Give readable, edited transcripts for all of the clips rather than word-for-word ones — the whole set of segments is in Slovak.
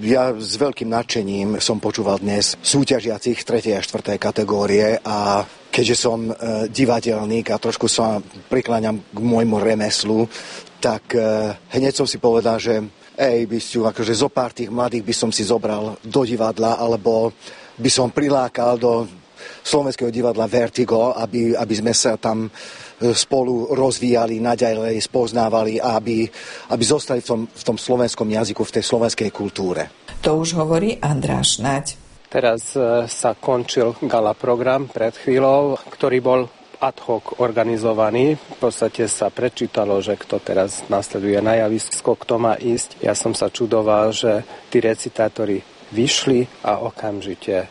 Ja s veľkým nadšením som počúval dnes súťažiacich 3. a 4. kategórie a keďže som divadelník a trošku sa prikláňam k môjmu remeslu, tak hneď som si povedal, že akože zo pár tých mladých by som si zobral do divadla, alebo by som prilákal do Slovenského divadla Vertigo, aby sme sa tam spolu rozvíjali, naďalej spoznávali a aby zostali v tom slovenskom jazyku, v tej slovenskej kultúre. To už hovorí András Naď. Teraz sa končil gala program pred chvíľou, ktorý bol ad hoc organizovaný. V podstate sa prečítalo, že kto teraz nasleduje na javisko, kto má ísť. Ja som sa čudoval, že tí recitátori vyšli a okamžite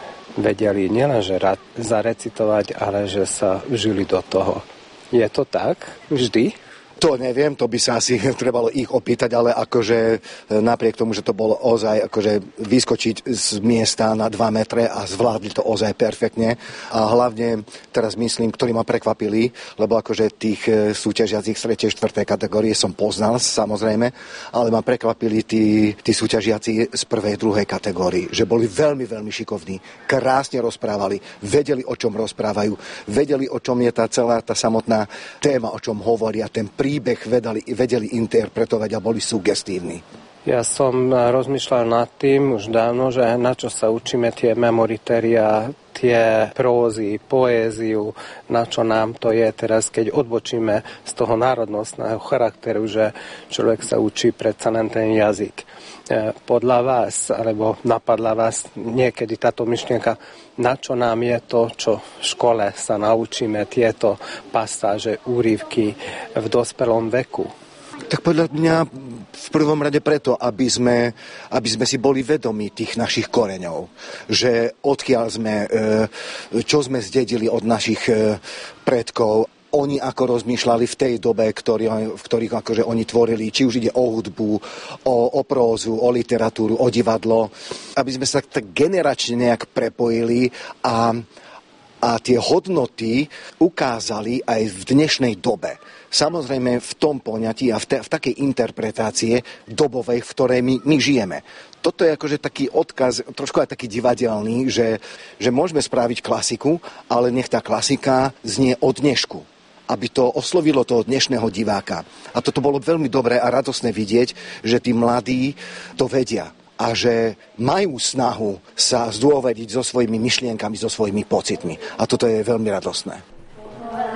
vedeli nielenže zarecitovať, ale že sa vžili do toho. Je to tak vždy? To neviem, to by sa asi trebalo ich opýtať, ale akože napriek tomu, že to bolo ozaj akože vyskočiť z miesta na 2 metre a zvládli to ozaj perfektne. A hlavne teraz myslím, ktorí ma prekvapili, lebo akože tých súťažiacich 3. 4. kategórie som poznal samozrejme, ale ma prekvapili tí súťažiaci z 1. 2. kategórii, že boli veľmi, veľmi šikovní, krásne rozprávali, vedeli, o čom rozprávajú, vedeli, o čom je tá celá tá samotná téma, o čom hovoria, ten príbeh vedeli interpretovať a boli sugestívni. Ja som rozmýšľal nad tým už dávno, že na čo sa učíme tie memoritéria, tie prózy, poéziu, na čo nám to je teraz, keď odbočíme z toho národnostného charakteru, že človek sa učí predsa len ten jazyk. Podľa vás, alebo napadla vás niekedy táto myšlienka, na čo nám je to, čo v škole sa naučíme, tieto pasáže, úryvky v dospelom veku? Tak podľa mňa v prvom rade preto, aby sme si boli vedomí tých našich koreňov. Že odkiaľ sme, čo sme zdedili od našich predkov. Oni ako rozmýšľali v tej dobe, v ktorých akože oni tvorili, či už ide o hudbu, o prózu, o literatúru, o divadlo, aby sme sa tak generačne nejak prepojili a tie hodnoty ukázali aj v dnešnej dobe. Samozrejme v tom poňatí a v takej interpretácie dobovej, v ktorej my žijeme. Toto je akože taký odkaz, trošku aj taký divadelný, že môžeme spraviť klasiku, ale nech tá klasika znie o dnešku, aby to oslovilo toho dnešného diváka. A toto bolo veľmi dobré a radosné vidieť, že tí mladí to vedia a že majú snahu sa zdôveriť so svojimi myšlienkami, so svojimi pocitmi. A toto je veľmi radosné.